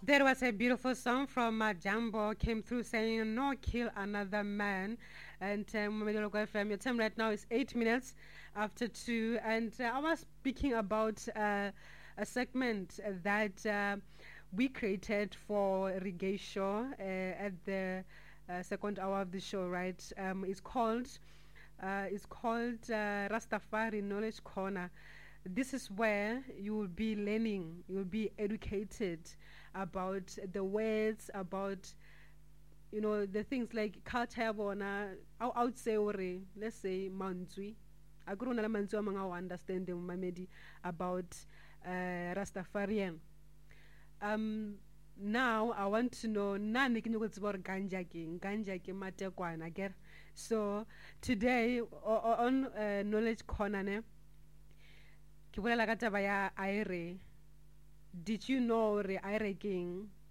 There was a beautiful song from Jumbo came through saying no kill another man, and Mameloko FM, your time right now is 8 minutes after 2, and I was speaking about a segment that we created for Reggae Show at the second hour of the show, right? It's called Rastafari Knowledge Corner. This is where you will be learning, you will be educated about the words, about the things like culture ya bona. I would say let's say mantswi a go rona le mantswe a mangwe a o understanding mamedi about Rastafarian. Now I want to know na ne ke nyako tseba gore ganja ke matekwana get. So today on knowledge corner ne ke bolela ka taba ya aere. Did you know re aere keng?